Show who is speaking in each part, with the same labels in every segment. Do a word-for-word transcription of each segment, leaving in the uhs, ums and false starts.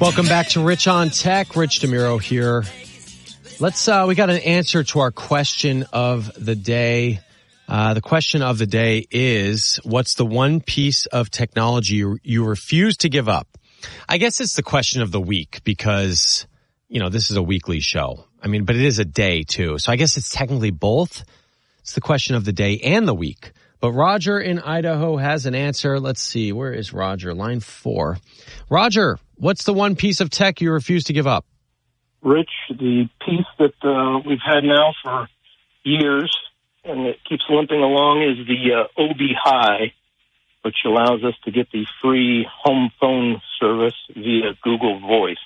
Speaker 1: Welcome back to Rich on Tech. Rich DeMuro here. Let's, uh, we got an answer to our question of the day. Uh, the question of the day is, what's the one piece of technology you, you refuse to give up? I guess it's the question of the week because, you know, this is a weekly show. I mean, but it is a day too. So I guess it's technically both. It's the question of the day and the week. But Roger in Idaho has an answer. Let's see. Where is Roger? Line four. Roger, what's the one piece of tech you refuse to give up?
Speaker 2: Rich, the piece that uh, we've had now for years, and it keeps limping along, is the uh, O B Hi, which allows us to get the free home phone service via Google Voice.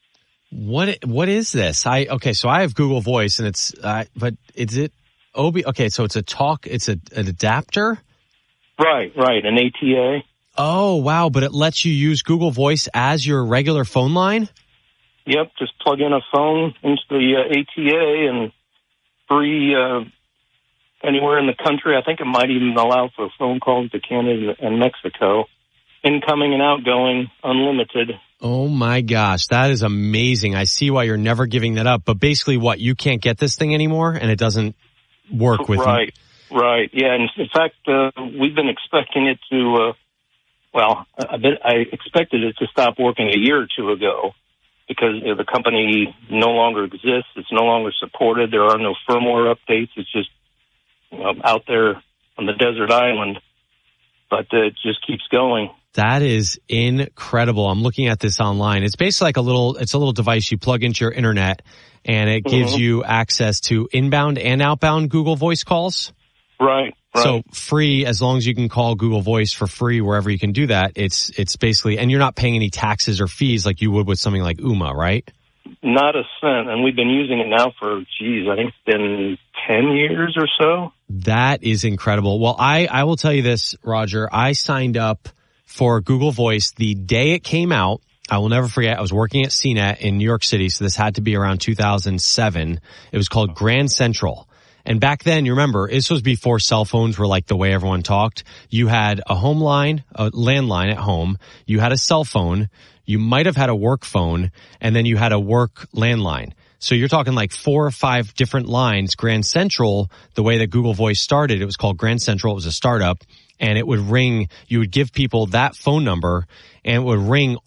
Speaker 1: What what is this? I okay, so I have Google Voice, and it's uh, but is it O B? Okay, so it's a talk. It's a an adapter.
Speaker 2: Right, right, an A T A.
Speaker 1: Oh wow! But it lets you use Google Voice as your regular phone line.
Speaker 2: Yep, just plug in a phone into the uh, A T A and free. Uh, Anywhere in the country. I think it might even allow for phone calls to Canada and Mexico. Incoming and outgoing, unlimited.
Speaker 1: Oh my gosh, that is amazing. I see why you're never giving that up. But basically what, you can't get this thing anymore and it doesn't work with
Speaker 2: right, you? Right, right. Yeah, and in fact, uh, we've been expecting it to, uh, well, I, bet I expected it to stop working a year or two ago because you know, the company no longer exists. It's no longer supported. There are no firmware updates. It's just Um, out there on the desert island, but uh, it just keeps going.
Speaker 1: That is incredible. I'm looking at this online. It's basically like a little, it's a little device you plug into your internet and it gives mm-hmm. you access to inbound and outbound Google Voice calls.
Speaker 2: Right, right.
Speaker 1: So free, as long as you can call Google Voice for free wherever you can do that. It's, it's basically, and you're not paying any taxes or fees like you would with something like Ooma, right?
Speaker 2: Not a cent, and we've been using it now for, geez, I think it's been ten years or so.
Speaker 1: That is incredible. Well, I, I will tell you this, Roger. I signed up for Google Voice the day it came out. I will never forget. I was working at C net in New York City, so this had to be around two thousand seven. It was called Grand Central. And back then, you remember, this was before cell phones were like the way everyone talked. You had a home line, a landline at home. You had a cell phone. You might have had a work phone, and then you had a work landline. So you're talking like four or five different lines. Grand Central, the way that Google Voice started, it was called Grand Central. It was a startup, and it would ring. You would give people that phone number, and it would ring